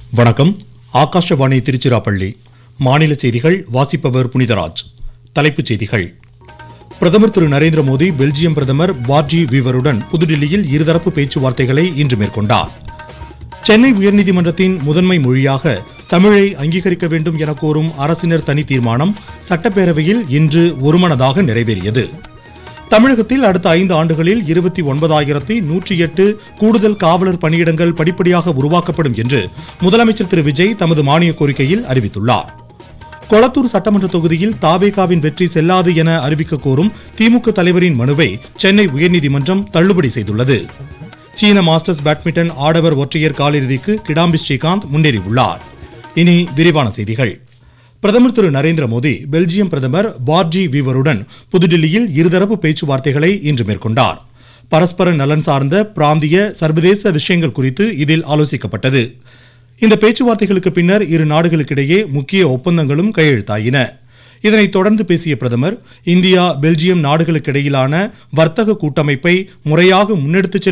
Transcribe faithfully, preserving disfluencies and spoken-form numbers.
வணக்கம். ஆகாஷவாணி திருச்சிராப்பள்ளி. மாநில செய்திகள் வாசிப்பவர் புனிதராஜ். தலைப்புச் செய்திகள். பிரதமர் திரு நரேந்திர மோடி பெல்ஜியம் பிரதமர் பார்ஜி வீவருடன் புதுடில்லியில் இருதரப்பு பேச்சுவார்த்தைகளை இன்று மேற்கொண்டார். சென்னை உயர்நீதிமன்றத்தின் முதன்மை மொழியாக தமிழை அங்கீகரிக்க வேண்டும் என கோரும் அரசினர் தனி தீர்மானம் சட்டப்பேரவையில் இன்று ஒருமனதாக நிறைவேறியது. தமிழகத்தில் அடுத்த ஐந்து ஆண்டுகளில் இருபத்தி ஒன்பதாயிரத்தி நூற்றி எட்டு கூடுதல் காவலர் பணியிடங்கள் படிப்படியாக உருவாக்கப்படும் என்று முதலமைச்சர் திரு விஜய் தமது மானிய கோரிக்கையில் அறிவித்துள்ளார். கொளத்தூர் சட்டமன்ற தொகுதியில் தாவேகாவின் வெற்றி செல்லாது என அறிவிக்க கோரும் திமுக தலைவரின் மனுவை சென்னை உயர்நீதிமன்றம் தள்ளுபடி செய்துள்ளது. சீன மாஸ்டர்ஸ் பேட்மிண்டன் ஆடவர் ஒற்றையர் காலிறுதிக்கு கிடாம்பி ஸ்ரீகாந்த் முன்னேறியுள்ளார். இனி விரிவான செய்திகள். பிரதமர் திரு நரேந்திர மோடி பெல்ஜியம் பிரதமர் பார்ஜி வீவருடன் புதுடில்லியில் இருதரப்பு பேச்சுவார்த்தைகளை இன்று மேற்கொண்டார். பரஸ்பர நலன் சார்ந்த பிராந்திய சர்வதேச விஷயங்கள் குறித்து இதில் ஆலோசிக்கப்பட்டது. இந்த பேச்சுவார்த்தைகளுக்கு பின்னர் இரு நாடுகளுக்கிடையே முக்கிய ஒப்பந்தங்களும் கையெழுத்தாயின. இதனைத் தொடர்ந்து பேசிய பிரதமர், இந்தியா பெல்ஜியம் நாடுகளுக்கிடையிலான வர்த்தக கூட்டமைப்பை முறையாக முன்னெடுத்துச்